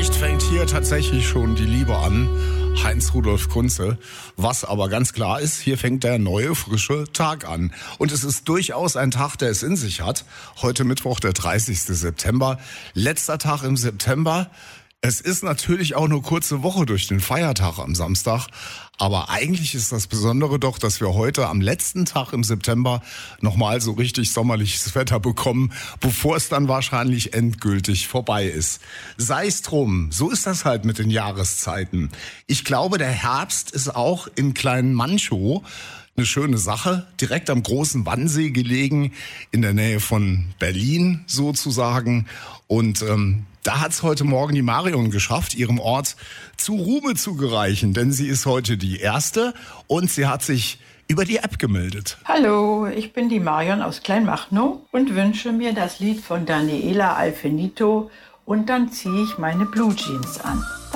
Vielleicht fängt hier tatsächlich schon die Liebe an, Heinz-Rudolf Kunze. Was aber ganz klar ist, hier fängt der neue, frische Tag an. Und es ist durchaus ein Tag, der es in sich hat. Heute Mittwoch, der 30. September. Letzter Tag im September. Es ist natürlich auch eine kurze Woche durch den Feiertag am Samstag. Aber eigentlich ist das Besondere doch, dass wir heute am letzten Tag im September nochmal so richtig sommerliches Wetter bekommen, bevor es dann wahrscheinlich endgültig vorbei ist. Sei es drum, so ist das halt mit den Jahreszeiten. Ich glaube, der Herbst ist auch in Klein Manchow eine schöne Sache, direkt am großen Wannsee gelegen, in der Nähe von Berlin sozusagen. Und da hat's heute Morgen die Marion geschafft, ihrem Ort zu Ruhme zu gereichen, denn sie ist heute die Erste und sie hat sich über die App gemeldet. Hallo, ich bin die Marion aus Kleinmachnow und wünsche mir das Lied von Daniela Alfenito und dann ziehe ich meine Blue Jeans an.